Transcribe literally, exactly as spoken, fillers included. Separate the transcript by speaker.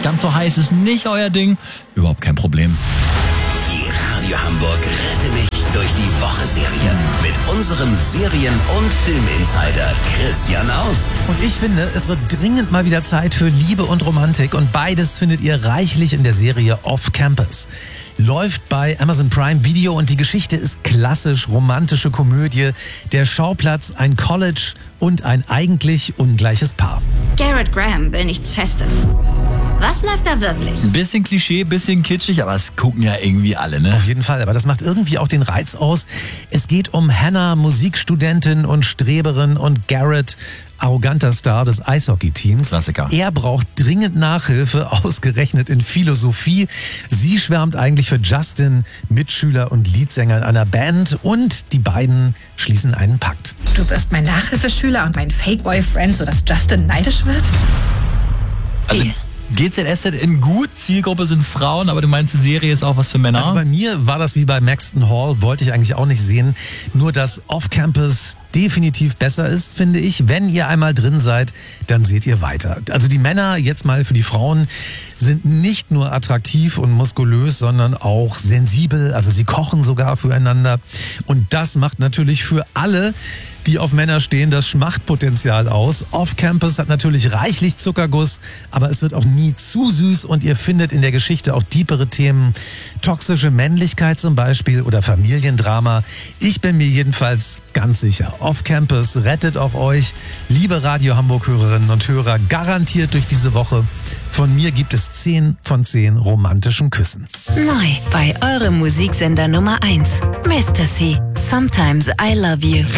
Speaker 1: ganz so heiß, ist nicht euer Ding, überhaupt kein Problem.
Speaker 2: Die Radio Hamburg Rette mich durch die Woche-Serie mit unserem Serien- und Filminsider Christian Aust.
Speaker 3: Und ich finde, es wird dringend mal wieder Zeit für Liebe und Romantik und beides findet ihr reichlich in der Serie Off Campus. Läuft bei Amazon Prime Video und die Geschichte ist klassisch romantische Komödie. Der Schauplatz ein College und ein eigentlich ungleiches Paar.
Speaker 4: Garrett Graham will nichts Festes. Was läuft da wirklich?
Speaker 1: Ein bisschen Klischee, bisschen kitschig, aber es gucken ja irgendwie alle, ne?
Speaker 3: Auf jeden Fall, aber das macht irgendwie auch den Reiz aus. Es geht um Hannah, Musikstudentin und Streberin, und Garrett, arroganter Star des Eishockey-Teams.
Speaker 1: Klassiker.
Speaker 3: Er braucht dringend Nachhilfe, ausgerechnet in Philosophie. Sie schwärmt eigentlich für Justin, Mitschüler und Leadsänger in einer Band, und die beiden schließen einen Pakt.
Speaker 5: Du wirst mein Nachhilfeschüler und mein Fake-Boyfriend, sodass Justin neidisch wird?
Speaker 1: Also G Z S Z in gut, Zielgruppe sind Frauen, aber du meinst, die Serie ist auch was für Männer?
Speaker 3: Also bei mir war das wie bei Maxton Hall, wollte ich eigentlich auch nicht sehen. Nur, dass Off-Campus definitiv besser ist, finde ich. Wenn ihr einmal drin seid, dann seht ihr weiter. Also die Männer, jetzt mal für die Frauen, sind nicht nur attraktiv und muskulös, sondern auch sensibel. Also sie kochen sogar füreinander. Und das macht natürlich für alle, die auf Männer stehen, das Schmachtpotenzial aus. Off-Campus hat natürlich reichlich Zuckerguss, aber es wird auch nie zu süß, und ihr findet in der Geschichte auch tiefere Themen. Toxische Männlichkeit zum Beispiel oder Familiendrama. Ich bin mir jedenfalls ganz sicher, Off-Campus rettet auch euch, liebe Radio Hamburg-Hörerinnen und Hörer, garantiert durch diese Woche. Von mir gibt es zehn von zehn romantischen Küssen.
Speaker 6: Neu bei eurem Musiksender Nummer eins. Mister C. Sometimes I Love You.